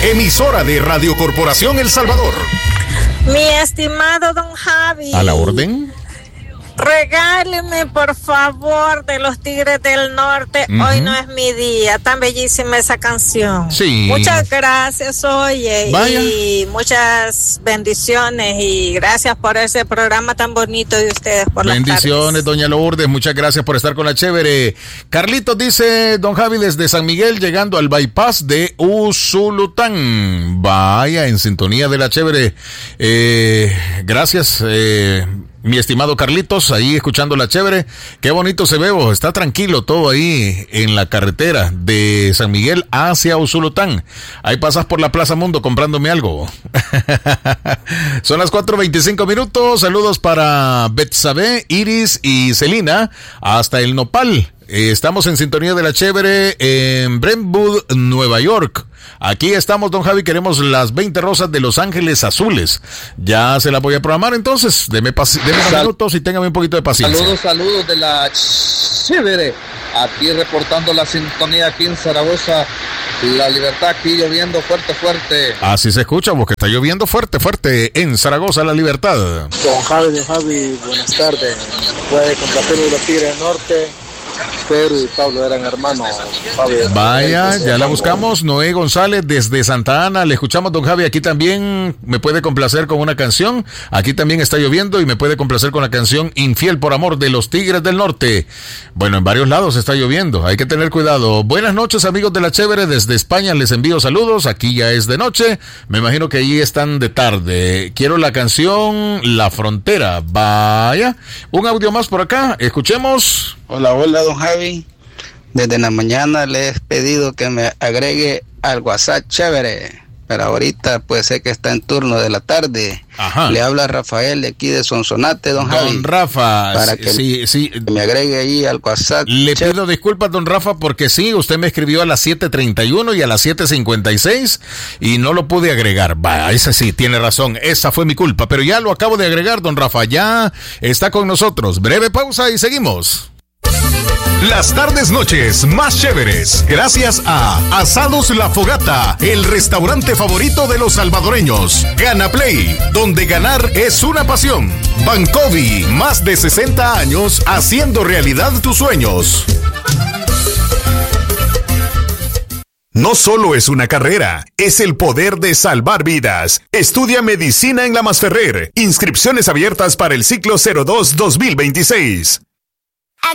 emisora de Radio Corporación El Salvador. Mi estimado don Javi. ¿A la orden? Regáleme, por favor, de los Tigres del Norte. Hoy no es mi día. Tan bellísima esa canción. Sí. Muchas gracias, oye. Vaya. Y muchas bendiciones. Y gracias por ese programa tan bonito de ustedes por las tardes. Bendiciones, doña Lourdes. Muchas gracias por estar con la chévere. Carlitos dice, don Javi, desde San Miguel, llegando al bypass de Usulután. Vaya, en sintonía de la chévere. Gracias, mi estimado Carlitos, ahí escuchando la chévere. Qué bonito se ve, vos. Está tranquilo todo ahí en la carretera de San Miguel hacia Usulután. Ahí pasas por la Plaza Mundo comprándome algo. Son las 4:25. Saludos para Betsabe, Iris y Celina hasta el Nopal. Estamos en sintonía de la chévere en Brentwood, Nueva York. Aquí estamos, don Javi, queremos las 20 rosas de Los Ángeles Azules. Ya se las voy a programar, entonces, deme unos minutos y téngame un poquito de paciencia. Saludos de la chévere. Aquí reportando la sintonía aquí en Zaragoza. La Libertad, aquí lloviendo fuerte. Así se escucha, vos, que está lloviendo fuerte en Zaragoza, La Libertad. Don Javi, buenas tardes. Puede complacer los Tigres del Norte. Pedro y Pablo eran hermanos. Vaya, ya la buscamos. Noé González desde Santa Ana. Le escuchamos, don Javi. Aquí también me puede complacer con una canción. Aquí también está lloviendo y me puede complacer con la canción Infiel por Amor de los Tigres del Norte. Bueno, en varios lados está lloviendo. Hay que tener cuidado. Buenas noches, amigos de la chévere. Desde España les envío saludos. Aquí ya es de noche. Me imagino que allí están de tarde. Quiero la canción La Frontera. Vaya. Un audio más por acá. Escuchemos. Hola, don Javi. Desde la mañana le he pedido que me agregue al WhatsApp chévere, pero ahorita pues sé que está en turno de la tarde. Ajá. Le habla Rafael de aquí de Sonsonate, don Javi. Don Rafa, para que sí. me agregue ahí al WhatsApp. Le pido disculpas, don Rafa, porque sí, usted me escribió a las 7:31 y a las 7:56 y no lo pude agregar. Va, esa sí, tiene razón, esa fue mi culpa, pero ya lo acabo de agregar, don Rafa, ya está con nosotros. Breve pausa y seguimos. Las tardes noches más chéveres, gracias a Asados La Fogata, el restaurante favorito de los salvadoreños. Gana Play, donde ganar es una pasión. Bancovi, más de 60 años haciendo realidad tus sueños. No solo es una carrera, es el poder de salvar vidas. Estudia medicina en La Masferrer. Inscripciones abiertas para el ciclo 02-2026.